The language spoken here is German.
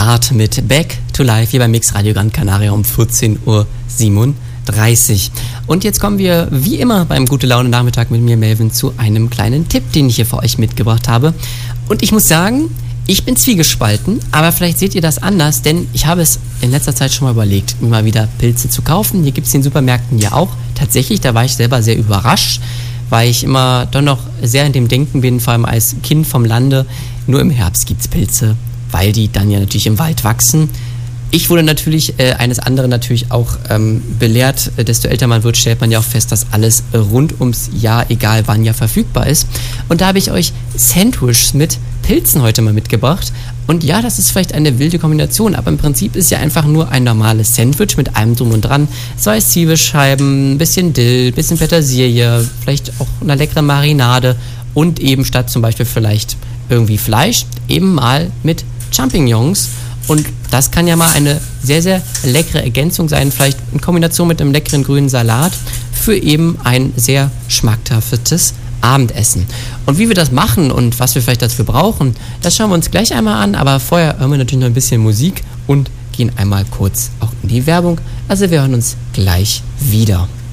Start mit Back to Life hier bei Mix Radio Gran Canaria um 14:37 Uhr. Und jetzt kommen wir wie immer beim Gute Laune Nachmittag mit mir, Melvin, zu einem kleinen Tipp, den ich hier für euch mitgebracht habe. Und ich muss sagen, ich bin zwiegespalten, aber vielleicht seht ihr das anders, denn ich habe es in letzter Zeit schon mal überlegt, mir mal wieder Pilze zu kaufen. Hier gibt es in den Supermärkten ja auch. Tatsächlich, da war ich selber sehr überrascht, weil ich immer doch noch sehr in dem Denken bin, vor allem als Kind vom Lande, nur im Herbst gibt es Pilze, weil die dann ja natürlich im Wald wachsen. Ich wurde natürlich eines anderen natürlich auch belehrt. Desto älter man wird, stellt man ja auch fest, dass alles rund ums Jahr, egal wann, ja verfügbar ist. Und da habe ich euch Sandwiches mit Pilzen heute mal mitgebracht. Und ja, das ist vielleicht eine wilde Kombination, aber im Prinzip ist ja einfach nur ein normales Sandwich mit allem drum und dran. 2 Zwiebelscheiben, ein bisschen Dill, ein bisschen Petersilie, vielleicht auch eine leckere Marinade und eben statt zum Beispiel vielleicht irgendwie Fleisch, eben mal mit Champignons. Und das kann ja mal eine sehr, sehr leckere Ergänzung sein, vielleicht in Kombination mit einem leckeren grünen Salat für eben ein sehr schmackhaftes Abendessen. Und wie wir das machen und was wir vielleicht dafür brauchen, das schauen wir uns gleich einmal an, aber vorher hören wir natürlich noch ein bisschen Musik und gehen einmal kurz auch in die Werbung. Also wir hören uns gleich wieder.